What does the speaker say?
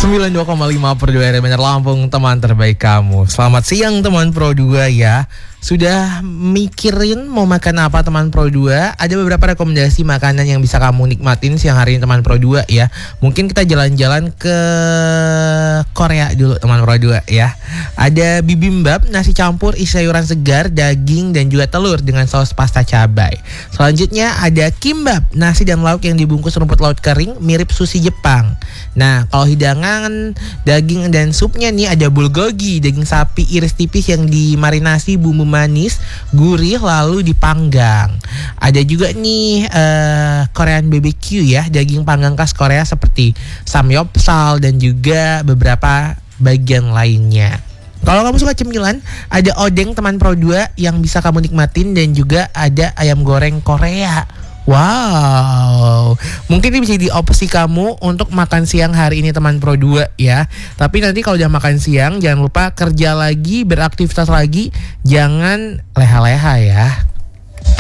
92,5 per 2 RMNR Lampung, teman terbaik kamu. Selamat siang teman Pro 2 ya. Sudah mikirin mau makan apa teman Pro 2? Ada beberapa rekomendasi makanan yang bisa kamu nikmatin siang hari ini teman Pro 2 ya. Mungkin kita jalan-jalan ke Korea dulu teman Pro 2 ya. Ada bibimbap, nasi campur isi sayuran segar, daging dan juga telur dengan saus pasta cabai. Selanjutnya ada kimbap, nasi dan lauk yang dibungkus rumput laut kering mirip sushi Jepang. Nah, kalau hidangan daging dan supnya nih ada bulgogi, daging sapi iris tipis yang dimarinasi bumbu manis, gurih lalu dipanggang. Ada juga nih Korean BBQ ya, daging panggang khas Korea seperti samgyeopsal dan juga beberapa bagian lainnya. Kalau kamu suka cemilan, ada odeng teman Pro 2 yang bisa kamu nikmatin dan juga ada ayam goreng Korea. Wow, mungkin ini bisa jadi opsi kamu untuk makan siang hari ini teman Pro 2 ya. Tapi nanti kalau udah makan siang jangan lupa kerja lagi, beraktivitas lagi, jangan leha-leha ya.